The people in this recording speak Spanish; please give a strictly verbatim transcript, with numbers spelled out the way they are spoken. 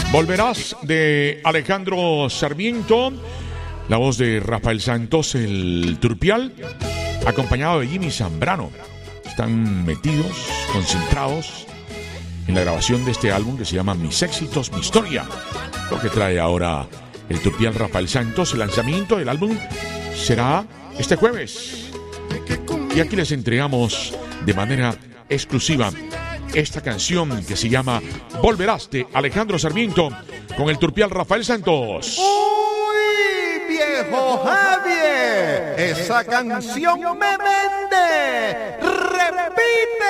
Volverás de Alejandro Sarmiento, la voz de Rafael Santos, el Turpial, acompañado de Jimmy Zambrano. Están metidos, concentrados en la grabación de este álbum que se llama Mis éxitos, mi historia. Lo que trae ahora el Turpial Rafael Santos. El lanzamiento del álbum será este jueves. Y aquí les entregamos de manera exclusiva esta canción que se llama Volverás de Alejandro Sarmiento con el Turpial Rafael Santos. ¡Uy, viejo Javier! Esa canción me vende. ¡Repite!